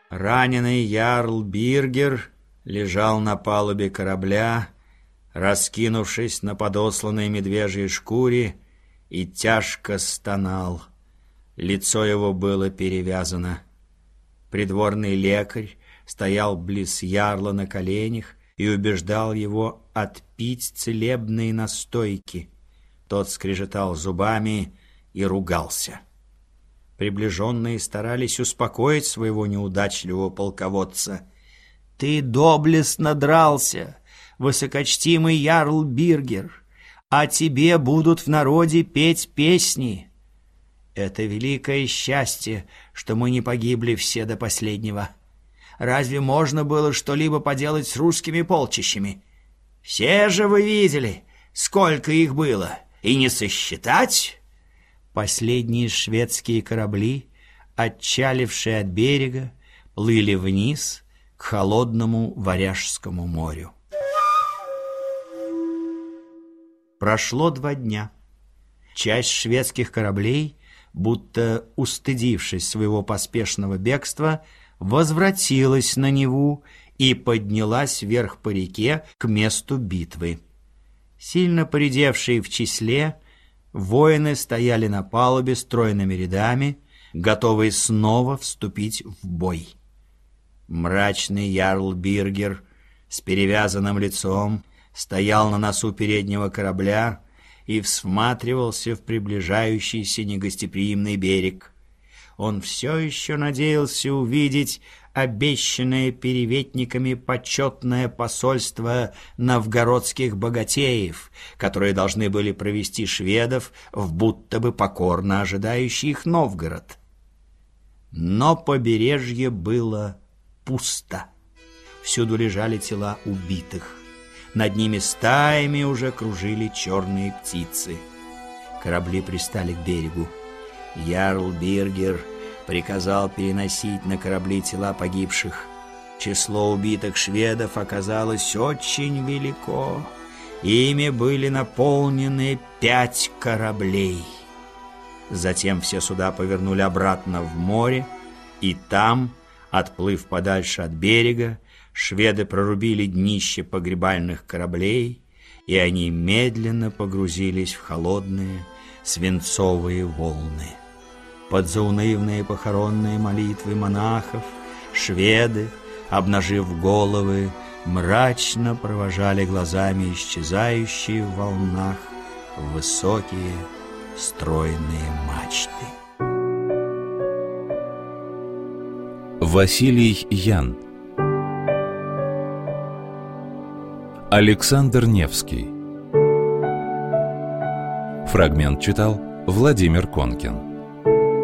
Раненый ярл Биргер лежал на палубе корабля, раскинувшись на подосланной медвежьей шкуре, и тяжко стонал. Лицо его было перевязано. Придворный лекарь стоял близ ярла на коленях и убеждал его отпить целебные настойки. Тот скрежетал зубами и ругался. Приближенные старались успокоить своего неудачливого полководца. «Ты доблестно дрался, высокочтимый ярл Биргер, а тебе будут в народе петь песни. Это великое счастье, что мы не погибли все до последнего. Разве можно было что-либо поделать с русскими полчищами? Все же вы видели, сколько их было, и не сосчитать». Последние шведские корабли, отчалившие от берега, плыли вниз к холодному Варяжскому морю. Прошло 2 дня. Часть шведских кораблей, будто устыдившись своего поспешного бегства, возвратилась на Неву и поднялась вверх по реке к месту битвы. Сильно поредевшие в числе, воины стояли на палубе стройными рядами, готовые снова вступить в бой. Мрачный ярл Биргер с перевязанным лицом стоял на носу переднего корабля и всматривался в приближающийся негостеприимный берег. Он все еще надеялся увидеть обещанное переветниками почетное посольство новгородских богатеев, которые должны были провести шведов в будто бы покорно ожидающий их Новгород. Но побережье было пусто. Всюду лежали тела убитых. Над ними стаями уже кружили черные птицы. Корабли пристали к берегу. Ярл Биргер приказал переносить на корабли тела погибших. Число убитых шведов оказалось очень велико. Ими были наполнены 5 кораблей. Затем все суда повернули обратно в море, и там, отплыв подальше от берега, шведы прорубили днище погребальных кораблей, и они медленно погрузились в холодные свинцовые волны. Под заунывные похоронные молитвы монахов шведы, обнажив головы, мрачно провожали глазами исчезающие в волнах высокие стройные мачты. Василий Ян. Александр Невский. Фрагмент читал Владимир Конкин.